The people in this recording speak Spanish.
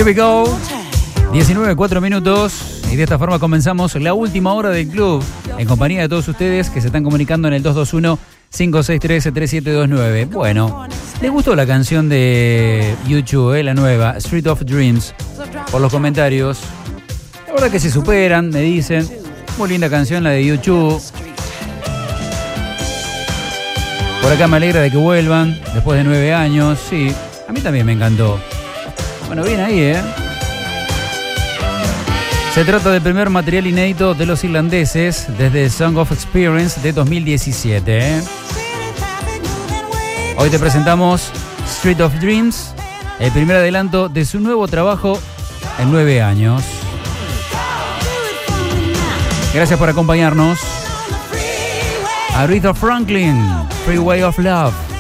Here we go. 19:04 minutos. Y de esta forma comenzamos la última hora del club. En compañía de todos ustedes que se están comunicando en el 221-563-3729. Bueno, ¿les gustó la canción de YouTube, la nueva, Street of Dreams? Por los comentarios. La verdad que se superan, me dicen. Muy linda canción la de YouTube. Por acá me alegra de que vuelvan después de 9 años. Sí, a mí también me encantó. Bueno, bien ahí, Se trata del primer material inédito de los irlandeses desde Song of Experience de 2017. Hoy te presentamos Street of Dreams, el primer adelanto de su nuevo trabajo en 9 años. Gracias por acompañarnos. Aretha Franklin, Freeway of Love.